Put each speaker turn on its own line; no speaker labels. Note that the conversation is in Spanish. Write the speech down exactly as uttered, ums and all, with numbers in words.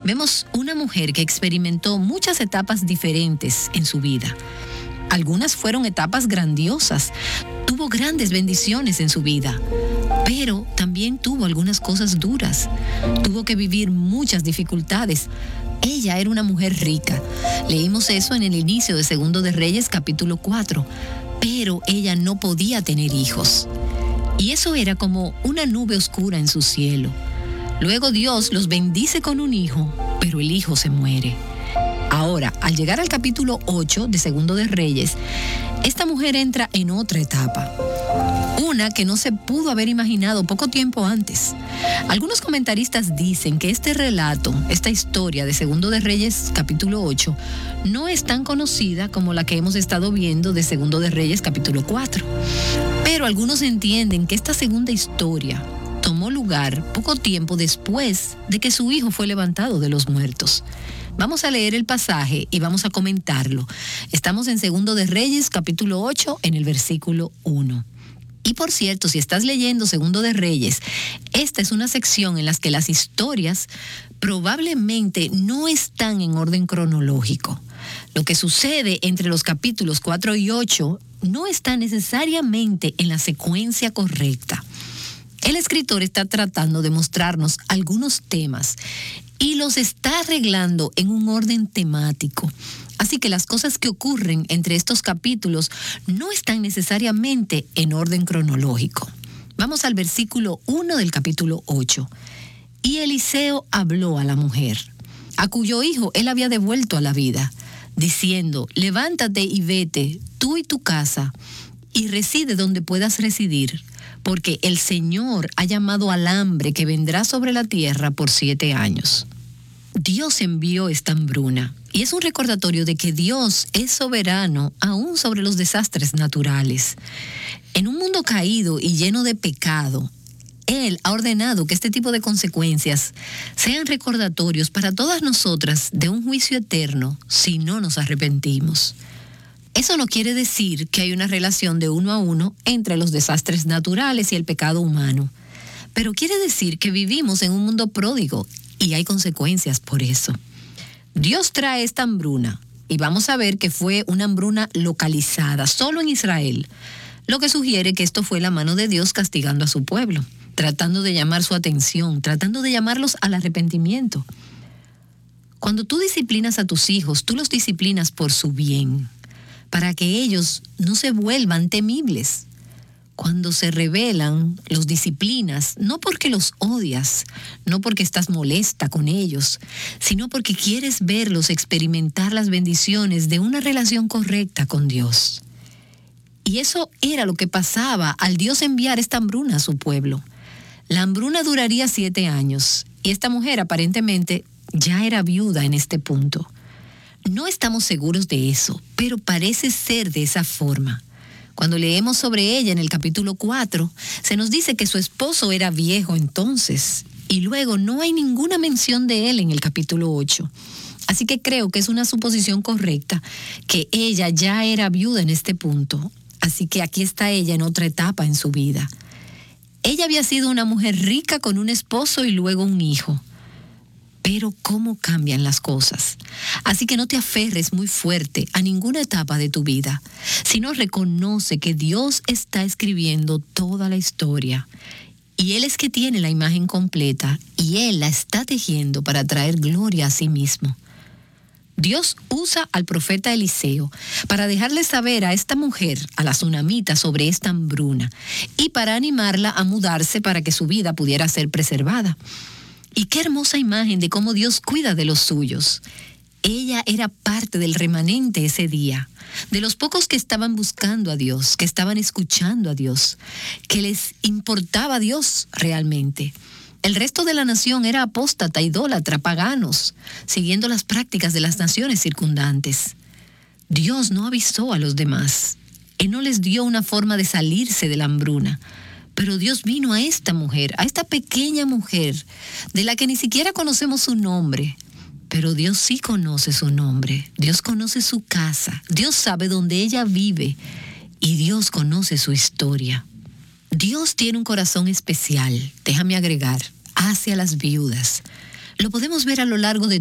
vemos una mujer que experimentó muchas etapas diferentes en su vida. Algunas fueron etapas grandiosas, tuvo grandes bendiciones en su vida, pero también tuvo algunas cosas duras, tuvo que vivir muchas dificultades. Ella era una mujer rica, leímos eso en el inicio de Segundo de Reyes capítulo cuatro, pero ella no podía tener hijos. Y eso era como una nube oscura en su cielo. Luego Dios los bendice con un hijo, pero el hijo se muere. Ahora, al llegar al capítulo ocho de Segundo de Reyes, esta mujer entra en otra etapa, una que no se pudo haber imaginado poco tiempo antes. Algunos comentaristas dicen que este relato, esta historia de Segundo de Reyes capítulo ocho, no es tan conocida como la que hemos estado viendo de Segundo de Reyes capítulo cuatro. Pero algunos entienden que esta segunda historia tomó lugar poco tiempo después de que su hijo fue levantado de los muertos. Vamos a leer el pasaje y vamos a comentarlo. Estamos en Segundo de Reyes, capítulo ocho, en el versículo uno. Y por cierto, si estás leyendo Segundo de Reyes, esta es una sección en la que las historias probablemente no están en orden cronológico. Lo que sucede entre los capítulos cuatro y ocho no está necesariamente en la secuencia correcta. El escritor está tratando de mostrarnos algunos temas y los está arreglando en un orden temático. Así que las cosas que ocurren entre estos capítulos no están necesariamente en orden cronológico. Vamos al versículo uno del capítulo ocho. Y Eliseo habló a la mujer, a cuyo hijo él había devuelto a la vida, diciendo: levántate y vete, tú y tu casa, y reside donde puedas residir, porque el Señor ha llamado al hambre que vendrá sobre la tierra por siete años. Dios envió esta hambruna, y es un recordatorio de que Dios es soberano aún sobre los desastres naturales. En un mundo caído y lleno de pecado, Él ha ordenado que este tipo de consecuencias sean recordatorios para todas nosotras de un juicio eterno si no nos arrepentimos. Eso no quiere decir que hay una relación de uno a uno entre los desastres naturales y el pecado humano, pero quiere decir que vivimos en un mundo pródigo y hay consecuencias por eso. Dios trae esta hambruna y vamos a ver que fue una hambruna localizada solo en Israel, lo que sugiere que esto fue la mano de Dios castigando a su pueblo, tratando de llamar su atención, tratando de llamarlos al arrepentimiento. Cuando tú disciplinas a tus hijos, tú los disciplinas por su bien, para que ellos no se vuelvan temibles. Cuando se rebelan, los disciplinas, no porque los odias, no porque estás molesta con ellos, sino porque quieres verlos experimentar las bendiciones de una relación correcta con Dios. Y eso era lo que pasaba al Dios enviar esta hambruna a su pueblo. La hambruna duraría siete años, y esta mujer aparentemente ya era viuda en este punto. No estamos seguros de eso, pero parece ser de esa forma. Cuando leemos sobre ella en el capítulo cuatro, se nos dice que su esposo era viejo entonces, y luego no hay ninguna mención de él en el capítulo ocho. Así que creo que es una suposición correcta que ella ya era viuda en este punto. Así que aquí está ella en otra etapa en su vida. Ella había sido una mujer rica con un esposo y luego un hijo. Pero cómo cambian las cosas. Así que no te aferres muy fuerte a ninguna etapa de tu vida, sino reconoce que Dios está escribiendo toda la historia. Y Él es que tiene la imagen completa y Él la está tejiendo para traer gloria a sí mismo. Dios usa al profeta Eliseo para dejarle saber a esta mujer, a la tsunamita, sobre esta hambruna y para animarla a mudarse para que su vida pudiera ser preservada. Y qué hermosa imagen de cómo Dios cuida de los suyos. Ella era parte del remanente ese día, de los pocos que estaban buscando a Dios, que estaban escuchando a Dios, que les importaba a Dios realmente. El resto de la nación era apóstata, idólatra, paganos, siguiendo las prácticas de las naciones circundantes. Dios no avisó a los demás. Él no les dio una forma de salirse de la hambruna. Pero Dios vino a esta mujer, a esta pequeña mujer, de la que ni siquiera conocemos su nombre. Pero Dios sí conoce su nombre, Dios conoce su casa, Dios sabe dónde ella vive y Dios conoce su historia. Dios tiene un corazón especial, déjame agregar, hacia las viudas. Lo podemos ver a lo largo de